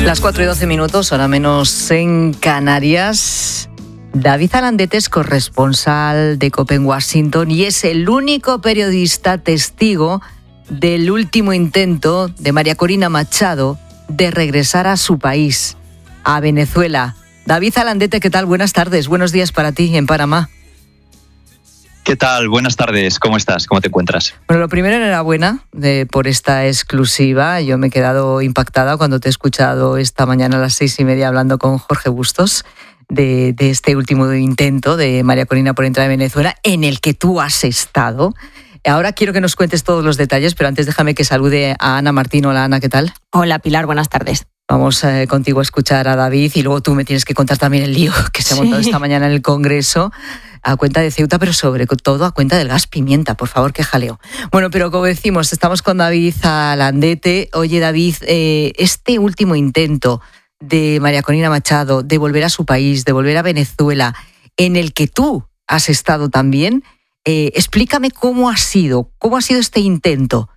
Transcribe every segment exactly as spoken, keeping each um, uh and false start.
Las cuatro y doce minutos, ahora menos en Canarias. David Alandete es corresponsal de COPE en Washington y es el único periodista testigo del último intento de María Corina Machado de regresar a su país, a Venezuela. David Alandete, ¿qué tal? Buenas tardes, buenos días para ti en Panamá. ¿Qué tal? Buenas tardes, ¿cómo estás? ¿Cómo te encuentras? Bueno, lo primero, enhorabuena de, por esta exclusiva. Yo me he quedado impactada cuando te he escuchado esta mañana a las seis y media hablando con Jorge Bustos de, de este último intento de María Corina por entrar a Venezuela, en el que tú has estado. Ahora quiero que nos cuentes todos los detalles, pero antes déjame que salude a Ana Martín. Hola, Ana, ¿qué tal? Hola, Pilar, buenas tardes. Vamos eh, contigo a escuchar a David y luego tú me tienes que contar también el lío que se ha montado sí. esta mañana en el Congreso a cuenta de Ceuta, pero sobre todo a cuenta del gas pimienta. Por favor, qué jaleo. Bueno, pero como decimos, estamos con David Alandete. Oye, David, eh, este último intento de María Corina Machado de volver a su país, de volver a Venezuela, en el que tú has estado también, eh, explícame cómo ha sido, cómo ha sido este intento.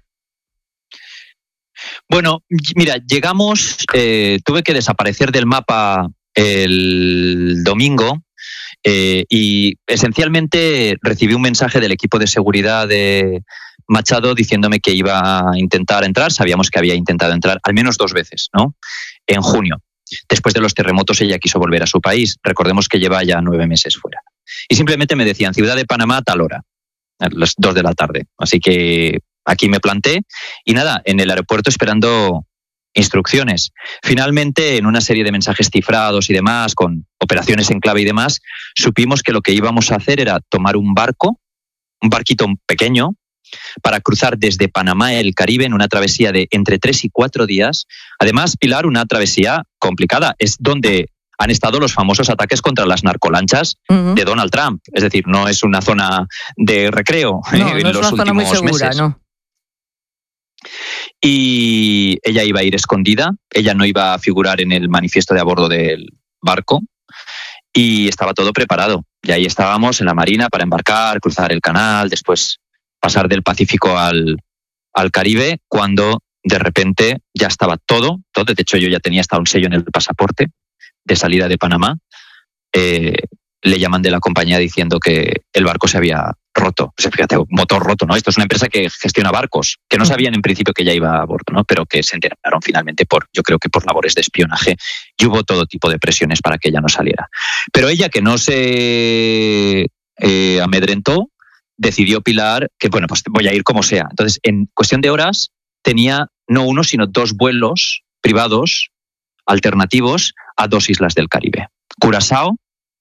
Bueno, mira, llegamos, eh, tuve que desaparecer del mapa el domingo eh, y esencialmente recibí un mensaje del equipo de seguridad de Machado diciéndome que iba a intentar entrar. Sabíamos que había intentado entrar al menos dos veces, ¿no? En junio. Después de los terremotos ella quiso volver a su país. Recordemos que lleva ya nueve meses fuera. Y simplemente me decían, Ciudad de Panamá a tal hora, a las dos de la tarde. Así que aquí me planté y nada, en el aeropuerto esperando instrucciones. Finalmente, en una serie de mensajes cifrados y demás, con operaciones en clave y demás, supimos que lo que íbamos a hacer era tomar un barco, un barquito pequeño, para cruzar desde Panamá el Caribe en una travesía de entre tres y cuatro días. Además, Pilar, una travesía complicada. Es donde han estado los famosos ataques contra las narcolanchas uh-huh. de Donald Trump. Es decir, no es una zona de recreo no, eh, en no los es una últimos zona muy segura, meses. ¿no? Y ella iba a ir escondida, ella no iba a figurar en el manifiesto de a bordo del barco y estaba todo preparado. Y ahí estábamos en la marina para embarcar, cruzar el canal, después pasar del Pacífico al, al Caribe, cuando de repente ya estaba todo, todo. De hecho, yo ya tenía hasta un sello en el pasaporte de salida de Panamá. Eh, le llaman de la compañía diciendo que el barco se había roto. O sea, fíjate, motor roto, ¿no? Esto es una empresa que gestiona barcos, que no sabían en principio que ella iba a bordo, ¿no? Pero que se enteraron finalmente por, yo creo que por labores de espionaje, y hubo todo tipo de presiones para que ella no saliera. Pero ella, que no se eh, amedrentó, decidió, Pilar, que bueno, pues voy a ir como sea. Entonces, en cuestión de horas, tenía no uno, sino dos vuelos privados alternativos a dos islas del Caribe, Curazao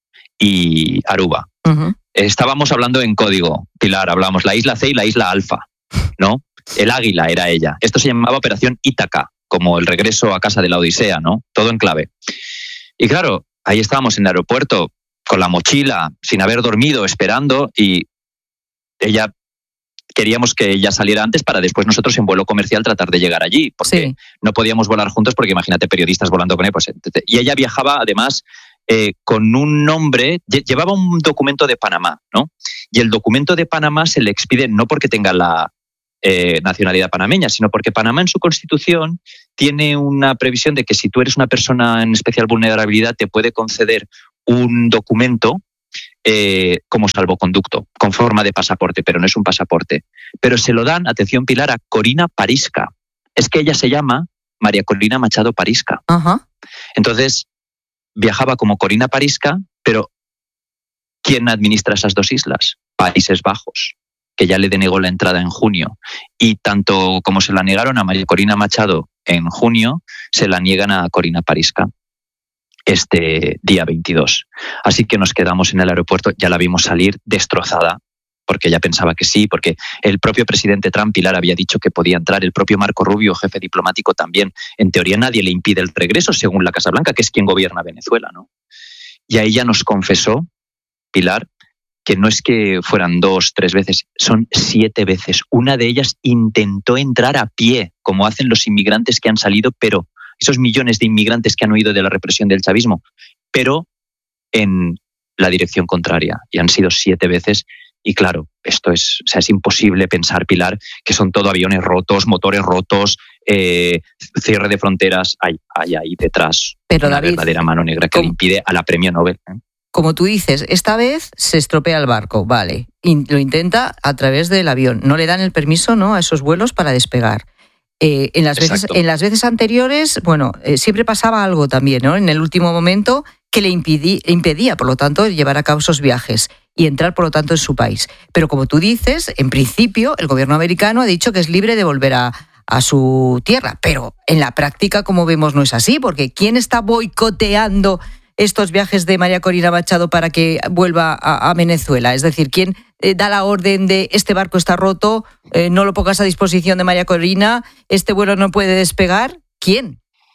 y Aruba. Uh-huh. Estábamos hablando en código, Pilar, hablamos la isla C y la isla Alfa, ¿no? El Águila era ella. Esto se llamaba Operación Ítaca, como el regreso a casa de la Odisea, ¿no? Todo en clave. Y claro, ahí estábamos en el aeropuerto con la mochila, sin haber dormido, esperando, y ella, queríamos que ella saliera antes para después nosotros en vuelo comercial tratar de llegar allí, porque sí. no podíamos volar juntos, porque imagínate periodistas volando con él. Pues, y ella viajaba además eh, con un nombre, llevaba un documento de Panamá, ¿no? Y el documento de Panamá se le expide no porque tenga la eh, nacionalidad panameña, sino porque Panamá en su constitución tiene una previsión de que si tú eres una persona en especial vulnerabilidad te puede conceder un documento Eh, como salvoconducto, con forma de pasaporte, pero no es un pasaporte. Pero se lo dan, atención Pilar, a Corina Parisca. Es que ella se llama María Corina Machado Parisca. Uh-huh. Entonces, viajaba como Corina Parisca, pero ¿quién administra esas dos islas? Países Bajos, que ya le denegó la entrada en junio. Y tanto como se la negaron a María Corina Machado en junio, se la niegan a Corina Parisca este día veintidós. Así que nos quedamos en el aeropuerto, ya la vimos salir destrozada, porque ella pensaba que sí, porque el propio presidente Trump, Pilar, había dicho que podía entrar, el propio Marco Rubio, jefe diplomático también. En teoría nadie le impide el regreso, según la Casa Blanca, que es quien gobierna Venezuela, ¿no? Y ahí ella nos confesó, Pilar, que no es que fueran dos, tres veces, son siete veces. Una de ellas intentó entrar a pie, como hacen los inmigrantes que han salido, pero esos millones de inmigrantes que han huido de la represión del chavismo, pero en la dirección contraria. Y han sido siete veces. Y claro, esto es, o sea, es imposible pensar, Pilar, que son todo aviones rotos, motores rotos, eh, cierre de fronteras, hay, hay ahí detrás Pero, una David, verdadera mano negra que ¿cómo? le impide a la premio Nobel. ¿eh? Como tú dices, esta vez se estropea el barco, vale, y lo intenta a través del avión. No le dan el permiso, ¿no?, a esos vuelos para despegar. Eh, en, las veces, en las veces anteriores, bueno, eh, siempre pasaba algo también, ¿no?, en el último momento que le impedí, impedía, por lo tanto, llevar a cabo esos viajes y entrar, por lo tanto, en su país. Pero como tú dices, en principio, el gobierno americano ha dicho que es libre de volver a, a su tierra, pero en la práctica, como vemos, no es así, porque ¿quién está boicoteando estos viajes de María Corina Machado para que vuelva a, a Venezuela? Es decir, ¿quién eh, da la orden de este barco está roto, eh, no lo pongas a disposición de María Corina, este vuelo no puede despegar? ¿Quién?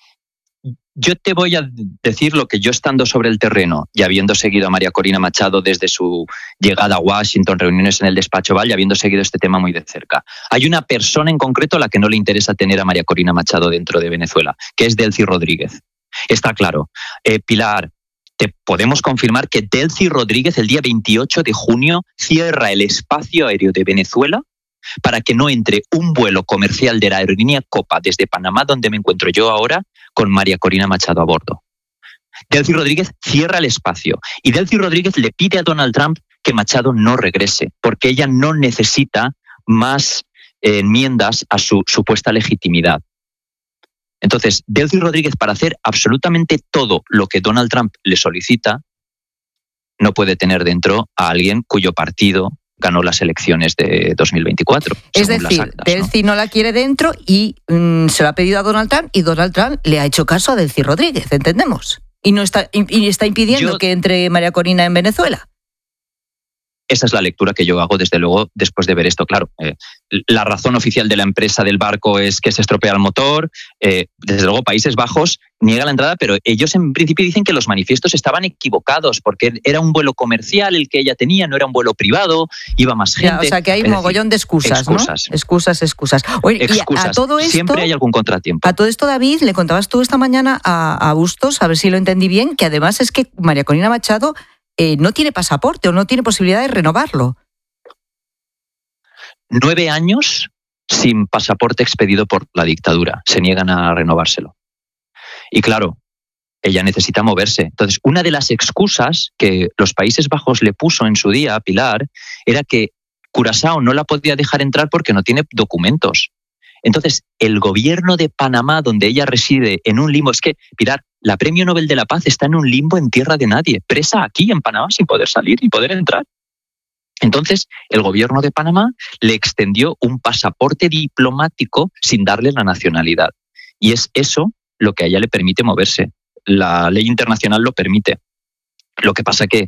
Yo te voy a decir lo que yo, estando sobre el terreno y habiendo seguido a María Corina Machado desde su llegada a Washington, reuniones en el despacho Oval, y habiendo seguido este tema muy de cerca. Hay una persona en concreto a la que no le interesa tener a María Corina Machado dentro de Venezuela, que es Delcy Rodríguez. Está claro. Eh, Pilar, te podemos confirmar que Delcy Rodríguez el día veintiocho de junio cierra el espacio aéreo de Venezuela para que no entre un vuelo comercial de la aerolínea Copa desde Panamá, donde me encuentro yo ahora, con María Corina Machado a bordo. Delcy Rodríguez cierra el espacio y Delcy Rodríguez le pide a Donald Trump que Machado no regrese, porque ella no necesita más eh, enmiendas a su supuesta legitimidad. Entonces, Delcy Rodríguez, para hacer absolutamente todo lo que Donald Trump le solicita, no puede tener dentro a alguien cuyo partido ganó las elecciones de dos mil veinticuatro. Es decir, actas, Delcy ¿no? no la quiere dentro y mm, se lo ha pedido a Donald Trump y Donald Trump le ha hecho caso a Delcy Rodríguez, ¿entendemos? Y no está, y está impidiendo Yo... que entre María Corina en Venezuela. Esa es la lectura que yo hago, desde luego, después de ver esto. Claro, eh, la razón oficial de la empresa del barco es que se estropea el motor. Eh, desde luego, Países Bajos niega la entrada, pero ellos en principio dicen que los manifiestos estaban equivocados, porque era un vuelo comercial el que ella tenía, no era un vuelo privado, iba más gente. Ya, o sea, que hay un mogollón de excusas, excusas, ¿no? Excusas, excusas. Oye, excusas. Y a todo esto, siempre hay algún contratiempo. A todo esto, David, le contabas tú esta mañana a, a Bustos, a ver si lo entendí bien, que además es que María Corina Machado Eh, no tiene pasaporte o no tiene posibilidad de renovarlo. Nueve años sin pasaporte expedido por la dictadura. Se niegan a renovárselo. Y claro, ella necesita moverse. Entonces, una de las excusas que los Países Bajos le puso en su día a Pilar era que Curazao no la podía dejar entrar porque no tiene documentos. Entonces, el gobierno de Panamá, donde ella reside, en un limbo, es que, Pilar, la Premio Nobel de la Paz está en un limbo en tierra de nadie, presa aquí en Panamá sin poder salir y poder entrar. Entonces, el gobierno de Panamá le extendió un pasaporte diplomático sin darle la nacionalidad. Y es eso lo que a ella le permite moverse. La ley internacional lo permite. Lo que pasa que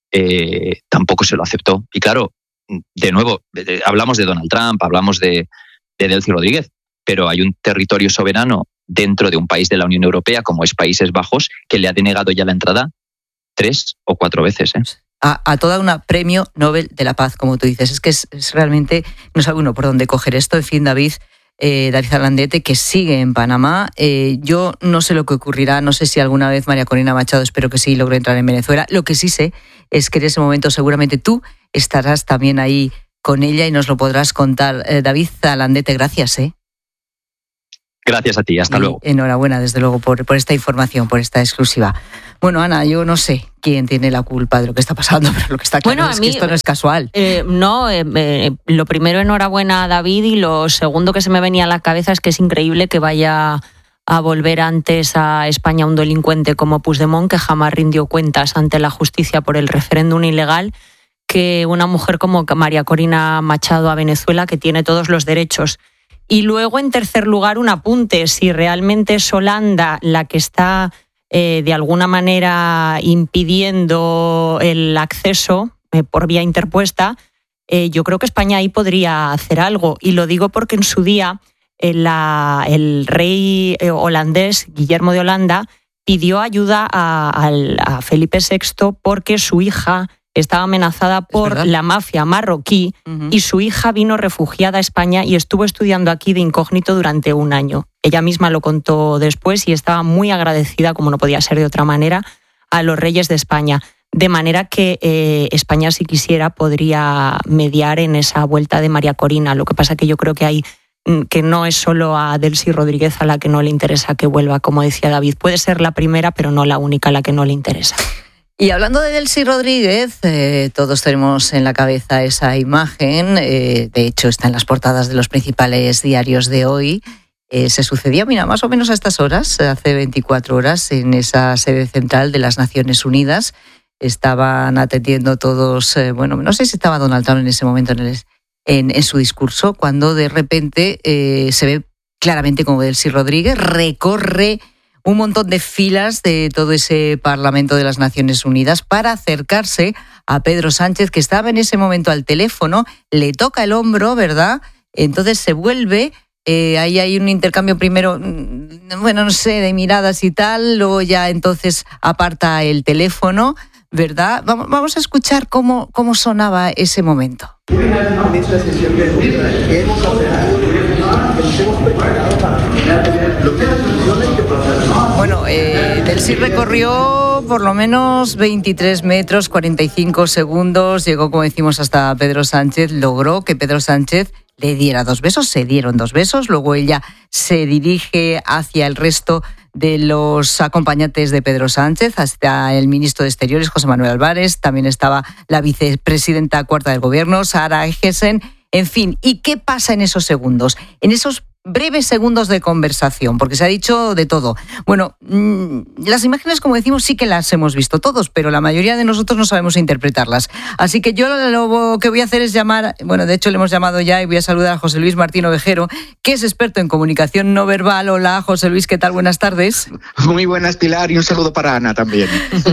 eh, tampoco se lo aceptó. Y claro, de nuevo, de, hablamos de Donald Trump, hablamos de, de Delcy Rodríguez, pero hay un territorio soberano dentro de un país de la Unión Europea, como es Países Bajos, que le ha denegado ya la entrada tres o cuatro veces. ¿eh? A, a toda una Premio Nobel de la Paz, como tú dices. Es que es, es realmente, no sabe uno por dónde coger esto. En fin, David, eh, David Alandete, que sigue en Panamá. Eh, yo no sé lo que ocurrirá, no sé si alguna vez María Corina Machado, espero que sí, logre entrar en Venezuela. Lo que sí sé es que en ese momento seguramente tú estarás también ahí con ella y nos lo podrás contar. Eh, David Alandete, gracias, ¿eh? Gracias a ti, hasta y luego. Enhorabuena, desde luego, por, por esta información, por esta exclusiva. Bueno, Ana, yo no sé quién tiene la culpa de lo que está pasando, pero lo que está claro bueno, es mí, que esto no es casual. Eh, no, eh, eh, lo primero, enhorabuena a David, y lo segundo que se me venía a la cabeza es que es increíble que vaya a volver antes a España un delincuente como Puigdemont, que jamás rindió cuentas ante la justicia por el referéndum ilegal, que una mujer como María Corina Machado a Venezuela, que tiene todos los derechos. Y luego, en tercer lugar, un apunte. Si realmente es Holanda la que está, eh, de alguna manera, impidiendo el acceso eh, por vía interpuesta, eh, yo creo que España ahí podría hacer algo. Y lo digo porque en su día eh, la, el rey eh, holandés, Guillermo de Holanda, pidió ayuda a, a, a Felipe sexto porque su hija estaba amenazada por la mafia marroquí, uh-huh. y su hija vino refugiada a España y estuvo estudiando aquí de incógnito durante un año. Ella misma lo contó después y estaba muy agradecida, como no podía ser de otra manera, a los reyes de España. De manera que eh, España, si quisiera, podría mediar en esa vuelta de María Corina. Lo que pasa que yo creo que hay que no es solo a Delcy Rodríguez a la que no le interesa que vuelva, como decía David. Puede ser la primera, pero no la única a la que no le interesa. Y hablando de Delcy Rodríguez, eh, todos tenemos en la cabeza esa imagen, eh, de hecho está en las portadas de los principales diarios de hoy. Eh, se sucedía, mira, más o menos a estas horas, hace veinticuatro horas, en esa sede central de las Naciones Unidas. Estaban atendiendo todos, eh, bueno, no sé si estaba Donald Trump en ese momento en, el, en, en su discurso, cuando de repente eh, se ve claramente como Delcy Rodríguez recorre un montón de filas de todo ese Parlamento de las Naciones Unidas para acercarse a Pedro Sánchez, que estaba en ese momento al teléfono, le toca el hombro, ¿verdad? Entonces se vuelve... Eh, ahí hay un intercambio primero, bueno, no sé, de miradas y tal, luego ya entonces aparta el teléfono, ¿verdad? Vamos, vamos a escuchar cómo, cómo sonaba ese momento. En esta sesión de junta que hemos ordenado, que nos hemos preparado para lo que funciona y que pasa. Bueno, eh, Delcy recorrió por lo menos veintitrés metros, cuarenta y cinco segundos, llegó, como decimos, hasta Pedro Sánchez, logró que Pedro Sánchez le diera dos besos, se dieron dos besos, luego ella se dirige hacia el resto de los acompañantes de Pedro Sánchez, hasta el ministro de Exteriores, José Manuel Álvarez, también estaba la vicepresidenta cuarta del Gobierno, Sara Eggesen, en fin. ¿Y qué pasa en esos segundos? En esos breves segundos de conversación, porque se ha dicho de todo. Bueno, mmm, las imágenes, como decimos, sí que las hemos visto todos, pero la mayoría de nosotros no sabemos interpretarlas. Así que yo lo que voy a hacer es llamar, bueno, de hecho le hemos llamado ya y voy a saludar a José Luis Martín Ovejero, que es experto en comunicación no verbal. Hola, José Luis, ¿qué tal? Buenas tardes. Muy buenas, Pilar, y un saludo para Ana también.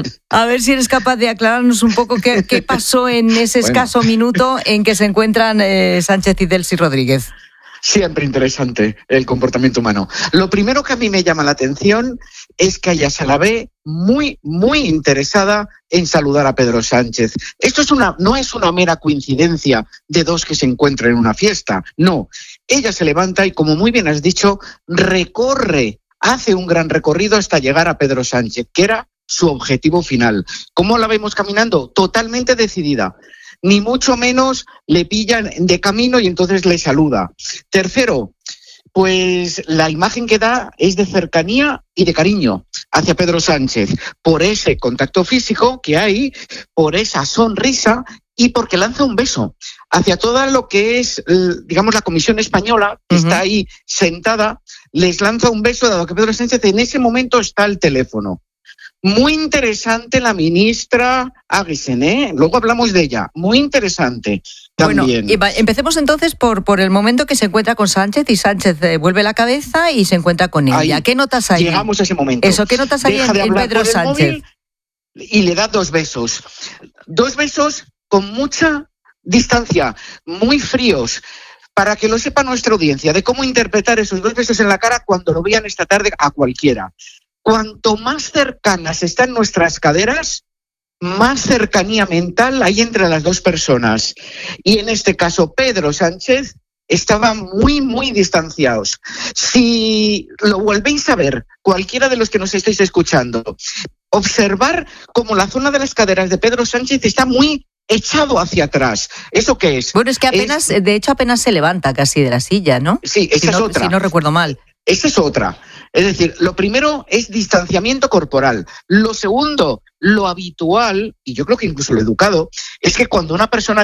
A ver si eres capaz de aclararnos un poco qué, qué pasó en ese escaso bueno. minuto en que se encuentran eh, Sánchez y Delcy Rodríguez. Siempre interesante el comportamiento humano. Lo primero que a mí me llama la atención es que ella se la ve muy, muy interesada en saludar a Pedro Sánchez. Esto es una, no es una mera coincidencia de dos que se encuentran en una fiesta. No, ella se levanta y, como muy bien has dicho, recorre, hace un gran recorrido hasta llegar a Pedro Sánchez, que era su objetivo final. ¿Cómo la vemos caminando? Totalmente decidida. Ni mucho menos le pillan de camino y entonces le saluda. Tercero, pues la imagen que da es de cercanía y de cariño hacia Pedro Sánchez, por ese contacto físico que hay, por esa sonrisa y porque lanza un beso hacia todo lo que es, digamos, la Comisión Española, que uh-huh. está ahí sentada, les lanza un beso, dado que Pedro Sánchez en ese momento está al teléfono. Muy interesante la ministra Eggesen, ¿eh? Luego hablamos de ella. Muy interesante también. Bueno, empecemos entonces por, por el momento que se encuentra con Sánchez y Sánchez eh, vuelve la cabeza y se encuentra con ella. Ahí, ¿Qué notas ahí? Llegamos a ese momento. Eso, ¿qué notas ahí en, en Pedro Sánchez? Y le da dos besos. Dos besos con mucha distancia, muy fríos. Para que lo sepa nuestra audiencia, de cómo interpretar esos dos besos en la cara cuando lo vean esta tarde a cualquiera. Cuanto más cercanas están nuestras caderas, más cercanía mental hay entre las dos personas. Y en este caso, Pedro Sánchez estaban muy, muy distanciados. Si lo volvéis a ver, cualquiera de los que nos estáis escuchando, observar cómo la zona de las caderas de Pedro Sánchez está muy echado hacia atrás. ¿Eso qué es? Bueno, es que apenas, es... de hecho, apenas se levanta casi de la silla, ¿no? Sí, esa si es no, otra. Si no recuerdo mal. Esa es otra. Es decir, lo primero es distanciamiento corporal. Lo segundo, lo habitual, y yo creo que incluso lo educado, es que cuando una persona